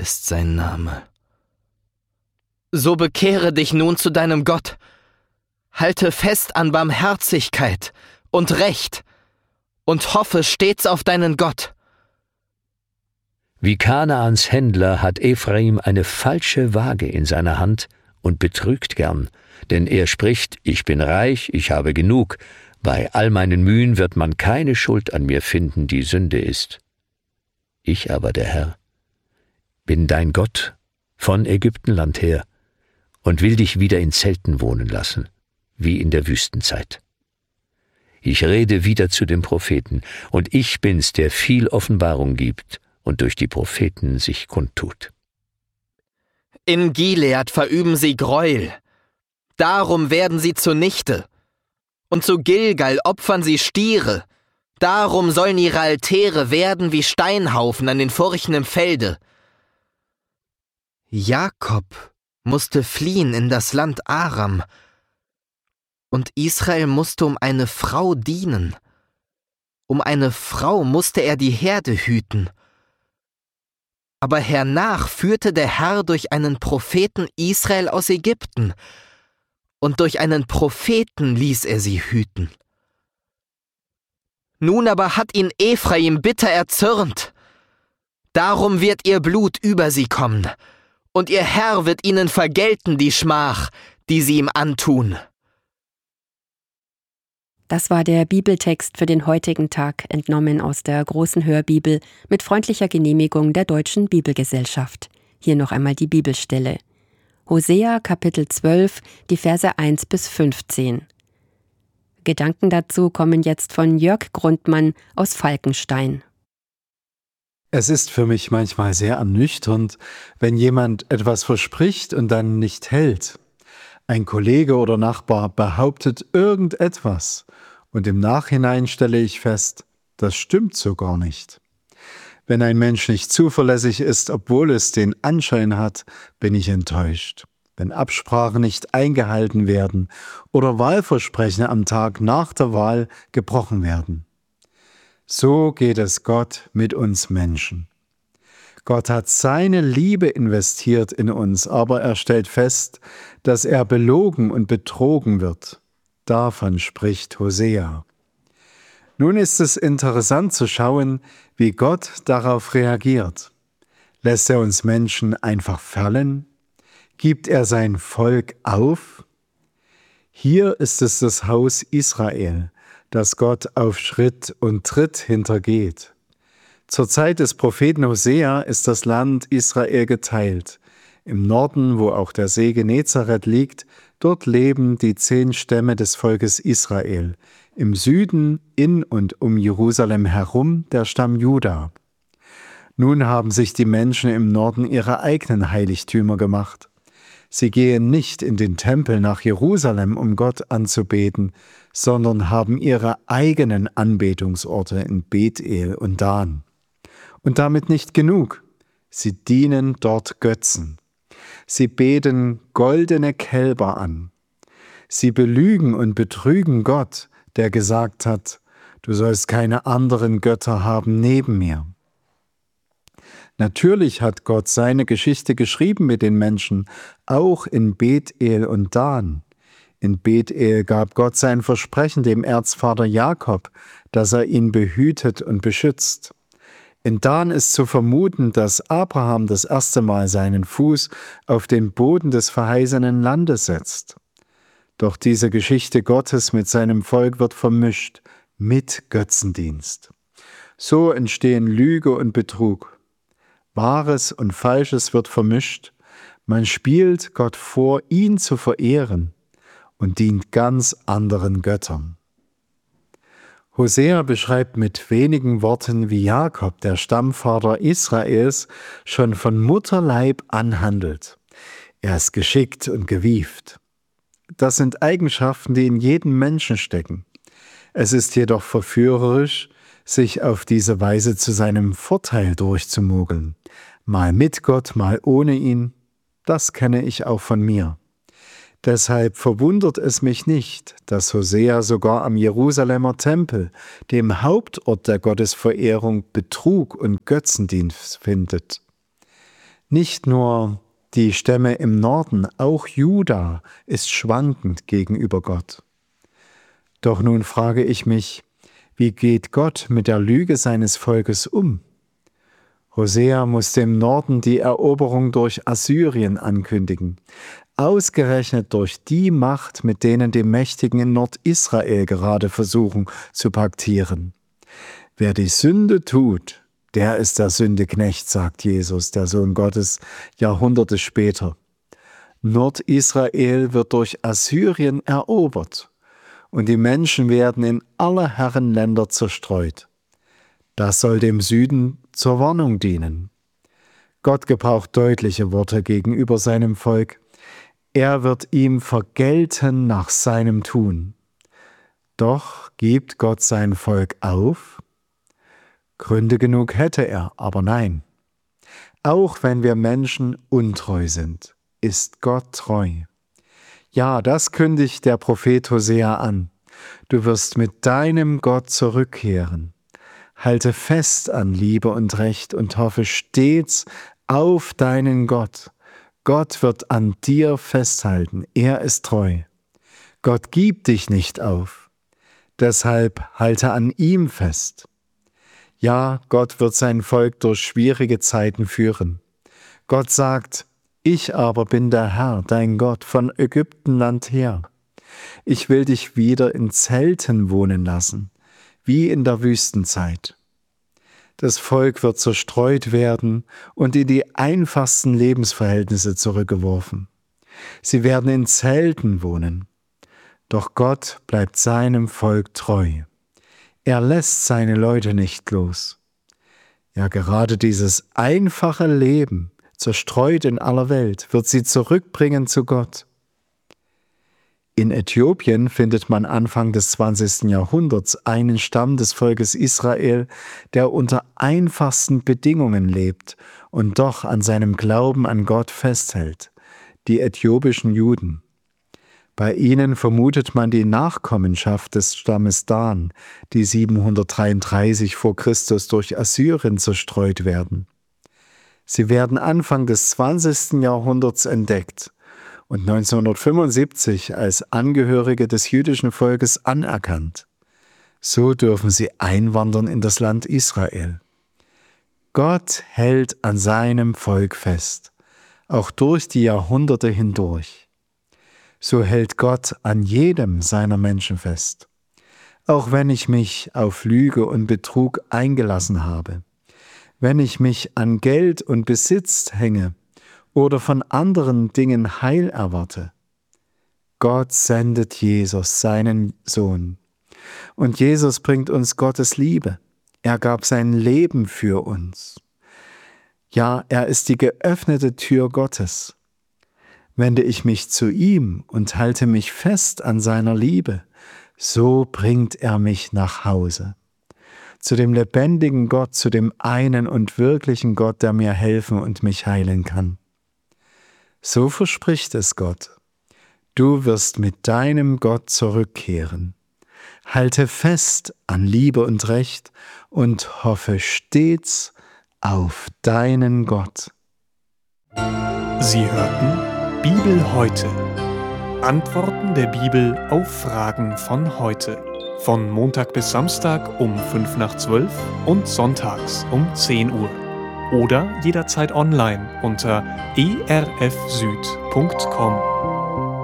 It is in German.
ist sein Name. So bekehre dich nun zu deinem Gott. Halte fest an Barmherzigkeit und Recht und hoffe stets auf deinen Gott. Wie Kanaans Händler hat Ephraim eine falsche Waage in seiner Hand und betrügt gern, denn er spricht: Ich bin reich, ich habe genug, bei all meinen Mühen wird man keine Schuld an mir finden, die Sünde ist. Ich aber, der Herr, bin dein Gott von Ägyptenland her und will dich wieder in Zelten wohnen lassen, wie in der Wüstenzeit. Ich rede wieder zu den Propheten, und ich bin's, der viel Offenbarung gibt und durch die Propheten sich kundtut. In Gilead verüben sie Gräuel, darum werden sie zunichte. Und zu Gilgal opfern sie Stiere, darum sollen ihre Altäre werden wie Steinhaufen an den Furchen im Felde. Jakob musste fliehen in das Land Aram, und Israel musste um eine Frau dienen. Um eine Frau musste er die Herde hüten. Aber hernach führte der Herr durch einen Propheten Israel aus Ägypten, und durch einen Propheten ließ er sie hüten. Nun aber hat ihn Ephraim bitter erzürnt. Darum wird ihr Blut über sie kommen, und ihr Herr wird ihnen vergelten die Schmach, die sie ihm antun. Das war der Bibeltext für den heutigen Tag, entnommen aus der Großen Hörbibel mit freundlicher Genehmigung der Deutschen Bibelgesellschaft. Hier noch einmal die Bibelstelle. Hosea Kapitel 12, die Verse 1 bis 15. Gedanken dazu kommen jetzt von Jörg Grundmann aus Falkenstein. Es ist für mich manchmal sehr ernüchternd, wenn jemand etwas verspricht und dann nicht hält. Ein Kollege oder Nachbar behauptet irgendetwas und im Nachhinein stelle ich fest, das stimmt so gar nicht. Wenn ein Mensch nicht zuverlässig ist, obwohl es den Anschein hat, bin ich enttäuscht. Wenn Absprachen nicht eingehalten werden oder Wahlversprechen am Tag nach der Wahl gebrochen werden. So geht es Gott mit uns Menschen. Gott hat seine Liebe investiert in uns, aber er stellt fest, dass er belogen und betrogen wird. Davon spricht Hosea. Nun ist es interessant zu schauen, wie Gott darauf reagiert. Lässt er uns Menschen einfach fallen? Gibt er sein Volk auf? Hier ist es das Haus Israel, das Gott auf Schritt und Tritt hintergeht. Zur Zeit des Propheten Hosea ist das Land Israel geteilt. Im Norden, wo auch der See Genezareth liegt, dort leben die 10 Stämme des Volkes Israel. Im Süden, in und um Jerusalem herum, der Stamm Juda. Nun haben sich die Menschen im Norden ihre eigenen Heiligtümer gemacht. Sie gehen nicht in den Tempel nach Jerusalem, um Gott anzubeten, sondern haben ihre eigenen Anbetungsorte in Bethel und Dan. Und damit nicht genug. Sie dienen dort Götzen. Sie beten goldene Kälber an. Sie belügen und betrügen Gott, der gesagt hat, du sollst keine anderen Götter haben neben mir. Natürlich hat Gott seine Geschichte geschrieben mit den Menschen, auch in Bethel und Dan. In Bethel gab Gott sein Versprechen dem Erzvater Jakob, dass er ihn behütet und beschützt. In Dan ist zu vermuten, dass Abraham das erste Mal seinen Fuß auf den Boden des verheißenen Landes setzt. Doch diese Geschichte Gottes mit seinem Volk wird vermischt mit Götzendienst. So entstehen Lüge und Betrug. Wahres und Falsches wird vermischt. Man spielt Gott vor, ihn zu verehren und dient ganz anderen Göttern. Hosea beschreibt mit wenigen Worten, wie Jakob, der Stammvater Israels, schon von Mutterleib an handelt. Er ist geschickt und gewieft. Das sind Eigenschaften, die in jedem Menschen stecken. Es ist jedoch verführerisch, sich auf diese Weise zu seinem Vorteil durchzumogeln. Mal mit Gott, mal ohne ihn. Das kenne ich auch von mir. Deshalb verwundert es mich nicht, dass Hosea sogar am Jerusalemer Tempel, dem Hauptort der Gottesverehrung, Betrug und Götzendienst findet. Nicht nur die Stämme im Norden, auch Juda ist schwankend gegenüber Gott. Doch nun frage ich mich, wie geht Gott mit der Lüge seines Volkes um? Hosea musste im Norden die Eroberung durch Assyrien ankündigen, ausgerechnet durch die Macht, mit denen die Mächtigen in Nordisrael gerade versuchen zu paktieren. Wer die Sünde tut, der ist der Sündeknecht, sagt Jesus, der Sohn Gottes, Jahrhunderte später. Nordisrael wird durch Assyrien erobert und die Menschen werden in alle Herrenländer zerstreut. Das soll dem Süden zur Warnung dienen. Gott gebraucht deutliche Worte gegenüber seinem Volk. Er wird ihm vergelten nach seinem Tun. Doch gibt Gott sein Volk auf? Gründe genug hätte er, aber nein. Auch wenn wir Menschen untreu sind, ist Gott treu. Ja, das kündigt der Prophet Hosea an. Du wirst mit deinem Gott zurückkehren. Halte fest an Liebe und Recht und hoffe stets auf deinen Gott. Gott wird an dir festhalten, er ist treu. Gott gibt dich nicht auf. Deshalb halte an ihm fest. Ja, Gott wird sein Volk durch schwierige Zeiten führen. Gott sagt, ich aber bin der Herr, dein Gott, von Ägyptenland her. Ich will dich wieder in Zelten wohnen lassen, wie in der Wüstenzeit. Das Volk wird zerstreut werden und in die einfachsten Lebensverhältnisse zurückgeworfen. Sie werden in Zelten wohnen. Doch Gott bleibt seinem Volk treu. Er lässt seine Leute nicht los. Ja, gerade dieses einfache Leben, zerstreut in aller Welt, wird sie zurückbringen zu Gott. In Äthiopien findet man Anfang des 20. Jahrhunderts einen Stamm des Volkes Israel, der unter einfachsten Bedingungen lebt und doch an seinem Glauben an Gott festhält, die äthiopischen Juden. Bei ihnen vermutet man die Nachkommenschaft des Stammes Dan, die 733 vor Christus durch Assyrien zerstreut werden. Sie werden Anfang des 20. Jahrhunderts entdeckt und 1975 als Angehörige des jüdischen Volkes anerkannt. So dürfen sie einwandern in das Land Israel. Gott hält an seinem Volk fest, auch durch die Jahrhunderte hindurch. So hält Gott an jedem seiner Menschen fest, auch wenn ich mich auf Lüge und Betrug eingelassen habe, wenn ich mich an Geld und Besitz hänge oder von anderen Dingen Heil erwarte. Gott sendet Jesus, seinen Sohn. Und Jesus bringt uns Gottes Liebe. Er gab sein Leben für uns. Ja, er ist die geöffnete Tür Gottes. Wende ich mich zu ihm und halte mich fest an seiner Liebe, so bringt er mich nach Hause. Zu dem lebendigen Gott, zu dem einen und wirklichen Gott, der mir helfen und mich heilen kann. So verspricht es Gott. Du wirst mit deinem Gott zurückkehren. Halte fest an Liebe und Recht und hoffe stets auf deinen Gott. Sie hörten Bibel heute. Antworten der Bibel auf Fragen von heute. Von Montag bis Samstag um 11:55 und sonntags um 10 Uhr. Oder jederzeit online unter erfsüd.com.